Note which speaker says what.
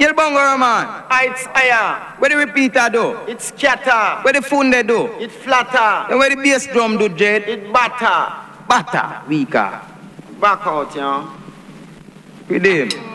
Speaker 1: Kill bongo man.
Speaker 2: It's higher.
Speaker 1: Where the repeater do?
Speaker 2: It's scatter.
Speaker 1: Where the funde do?
Speaker 2: It flatter.
Speaker 1: And where the bass drum do, Jed?
Speaker 2: It batter.
Speaker 1: Batter, weaker.
Speaker 2: Back out, yeah.
Speaker 1: With him.